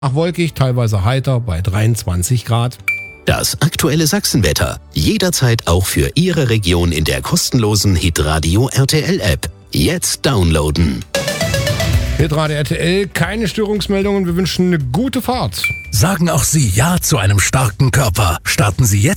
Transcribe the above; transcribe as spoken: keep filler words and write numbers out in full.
Ach, wolkig, teilweise heiter bei dreiundzwanzig Grad. Das aktuelle Sachsenwetter. Jederzeit auch für Ihre Region in der kostenlosen Hitradio R T L App. Jetzt downloaden. Hitradio R T L, keine Störungsmeldungen. Wir wünschen eine gute Fahrt. Sagen auch Sie Ja zu einem starken Körper. Starten Sie jetzt